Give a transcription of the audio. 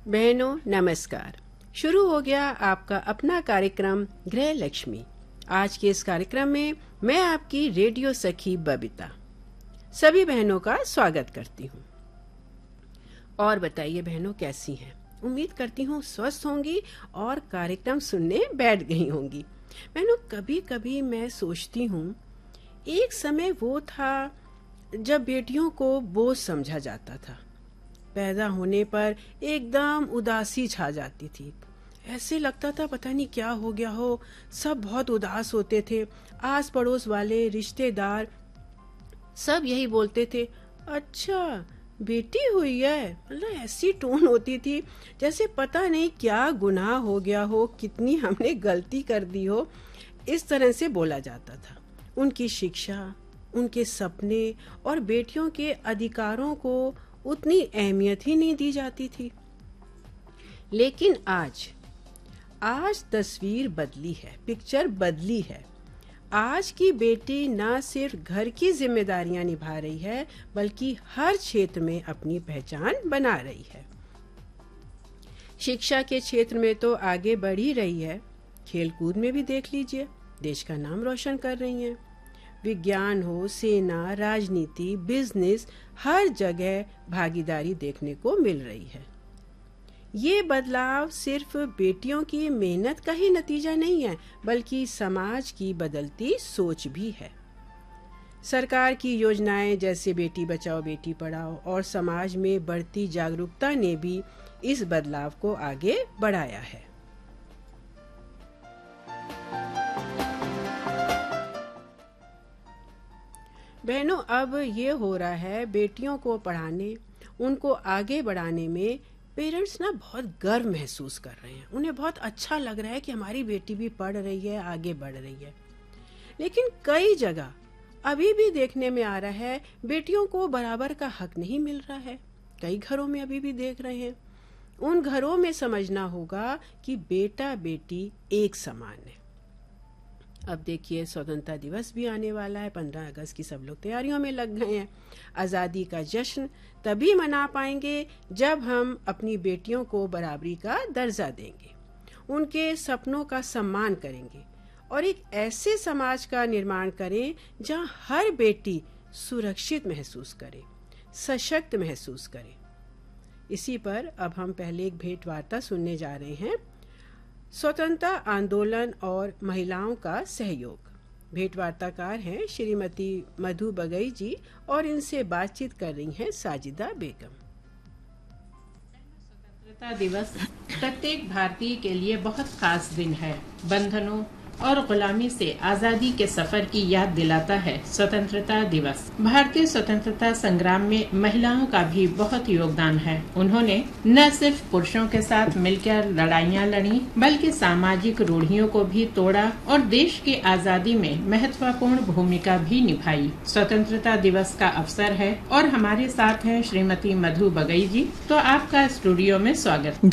बहनों नमस्कार। शुरू हो गया आपका अपना कार्यक्रम गृह लक्ष्मी। आज के इस कार्यक्रम में मैं आपकी रेडियो सखी बबीता सभी बहनों का स्वागत करती हूँ। और बताइए बहनों कैसी हैं? उम्मीद करती हूँ स्वस्थ होंगी और कार्यक्रम सुनने बैठ गई होंगी। बहनों कभी कभी मैं सोचती हूँ, एक समय वो था जब बेटियों को बोझ समझा जाता था। पैदा होने पर एकदम उदासी छा जाती थी। ऐसे लगता था पता नहीं क्या हो गया हो। सब बहुत उदास होते थे। आस पड़ोस वाले रिश्तेदार सब यही बोलते थे, अच्छा बेटी हुई है। मतलब ऐसी टोन होती थी जैसे पता नहीं क्या गुनाह हो गया हो, कितनी हमने गलती कर दी हो। इस तरह से बोला जाता था। उनकी शिक्षा, उनके सपने और बेटियों के अधिकारों को उतनी अहमियत ही नहीं दी जाती थी। लेकिन आज तस्वीर बदली है, पिक्चर बदली है। आज की बेटी न सिर्फ घर की जिम्मेदारियां निभा रही है, बल्कि हर क्षेत्र में अपनी पहचान बना रही है। शिक्षा के क्षेत्र में तो आगे बढ़ ही रही है। खेलकूद में भी देख लीजिए, देश का नाम रोशन कर रही हैं। विज्ञान हो, सेना, राजनीति, बिजनेस, हर जगह भागीदारी देखने को मिल रही है। ये बदलाव सिर्फ बेटियों की मेहनत का ही नतीजा नहीं है, बल्कि समाज की बदलती सोच भी है। सरकार की योजनाएं जैसे बेटी बचाओ बेटी पढ़ाओ और समाज में बढ़ती जागरूकता ने भी इस बदलाव को आगे बढ़ाया है। बहनों अब ये हो रहा है, बेटियों को पढ़ाने, उनको आगे बढ़ाने में पेरेंट्स ना बहुत गर्व महसूस कर रहे हैं। उन्हें बहुत अच्छा लग रहा है कि हमारी बेटी भी पढ़ रही है, आगे बढ़ रही है। लेकिन कई जगह अभी भी देखने में आ रहा है, बेटियों को बराबर का हक नहीं मिल रहा है। कई घरों में अभी भी देख रहे हैं। उन घरों में समझना होगा कि बेटा बेटी एक समान है। अब देखिए स्वतंत्रता दिवस भी आने वाला है। 15 अगस्त की सब लोग तैयारियों में लग गए हैं। आज़ादी का जश्न तभी मना पाएंगे जब हम अपनी बेटियों को बराबरी का दर्जा देंगे, उनके सपनों का सम्मान करेंगे और एक ऐसे समाज का निर्माण करें जहां हर बेटी सुरक्षित महसूस करे, सशक्त महसूस करे। इसी पर अब हम पहले एक भेंट वार्ता सुनने जा रहे हैं। स्वतंत्रता आंदोलन और महिलाओं का सहयोग। भेंट वार्ताकार हैं श्रीमती मधु बगई जी और इनसे बातचीत कर रही हैं साजिदा बेगम। स्वतंत्रता दिवस प्रत्येक भारतीय के लिए बहुत खास दिन है। बंधनों और गुलामी से आजादी के सफर की याद दिलाता है स्वतंत्रता दिवस। भारतीय स्वतंत्रता संग्राम में महिलाओं का भी बहुत योगदान है। उन्होंने न सिर्फ पुरुषों के साथ मिलकर लड़ाइयाँ लड़ी, बल्कि सामाजिक रूढ़ियों को भी तोड़ा और देश की आजादी में महत्वपूर्ण भूमिका भी निभाई। स्वतंत्रता दिवस का अवसर है और हमारे साथ हैं श्रीमती मधु बगई जी। तो आपका स्टूडियो में स्वागत।